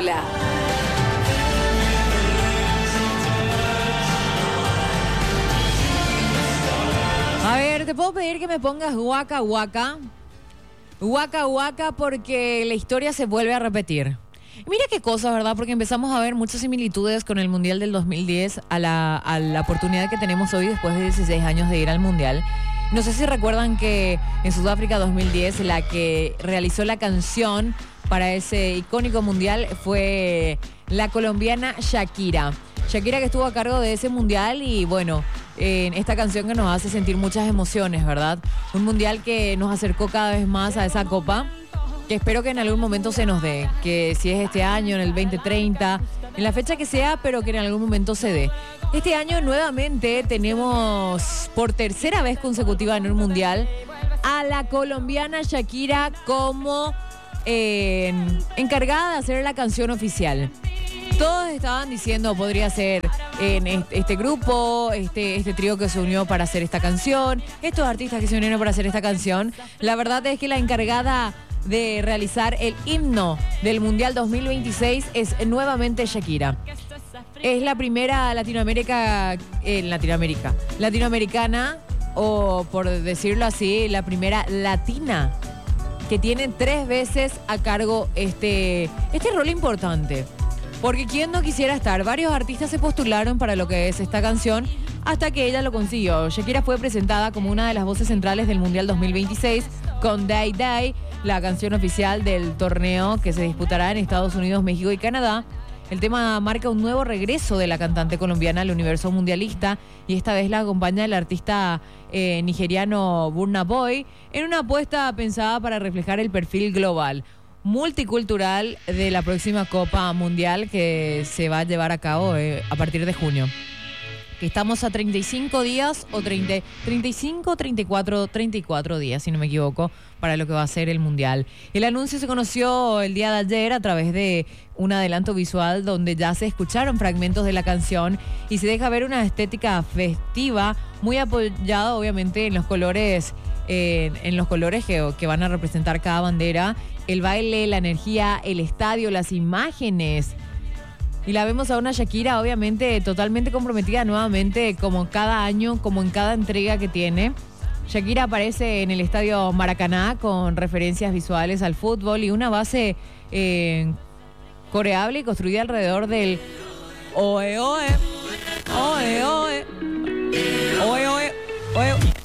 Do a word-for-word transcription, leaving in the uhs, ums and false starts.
habla. A ver, ¿te puedo pedir que me pongas Waka Waka? Waka Waka porque la historia se vuelve a repetir. Y mira qué cosa, ¿verdad? Porque empezamos a ver muchas similitudes con el Mundial del dos mil diez a la, a la oportunidad que tenemos hoy después de dieciséis años de ir al Mundial. No sé si recuerdan que en Sudáfrica dos mil diez la que realizó la canción para ese icónico Mundial fue la colombiana Shakira. Shakira que estuvo a cargo de ese Mundial y bueno, en esta canción que nos hace sentir muchas emociones, ¿verdad? Un Mundial que nos acercó cada vez más a esa copa, que espero que en algún momento se nos dé, que si es este año, en el veinte treinta, en la fecha que sea, pero que en algún momento se dé. Este año nuevamente tenemos por tercera vez consecutiva en un Mundial a la colombiana Shakira como eh, encargada de hacer la canción oficial. Todos estaban diciendo podría ser en este grupo, este, este trío que se unió para hacer esta canción, estos artistas que se unieron para hacer esta canción. La verdad es que la encargada de realizar el himno del Mundial dos mil veintiséis es nuevamente Shakira. Es la primera Latinoamérica, eh, Latinoamérica, latinoamericana, o por decirlo así, la primera latina que tiene tres veces a cargo este, este rol importante. Porque quién no quisiera estar, varios artistas se postularon para lo que es esta canción hasta que ella lo consiguió. Shakira fue presentada como una de las voces centrales del Mundial dos mil veintiséis con Day Day, la canción oficial del torneo que se disputará en Estados Unidos, México y Canadá. El tema marca un nuevo regreso de la cantante colombiana al universo mundialista y esta vez la acompaña el artista eh, nigeriano Burna Boy en una apuesta pensada para reflejar el perfil global multicultural de la próxima Copa Mundial que se va a llevar a cabo eh, a partir de junio. Que estamos a treinta y cinco días o treinta, treinta y cinco, treinta y cuatro, treinta y cuatro días, si no me equivoco, para lo que va a ser el Mundial. El anuncio se conoció el día de ayer a través de un adelanto visual donde ya se escucharon fragmentos de la canción y se deja ver una estética festiva muy apoyada obviamente en los colores eh, en los colores que, que van a representar cada bandera, el baile, la energía, el estadio, las imágenes. Y la vemos a una Shakira obviamente totalmente comprometida nuevamente como cada año, como en cada entrega que tiene. Shakira aparece en el estadio Maracaná con referencias visuales al fútbol y una base eh, coreable y construida alrededor del Oe Oe, Oe Oe, Oe Oe, Oe.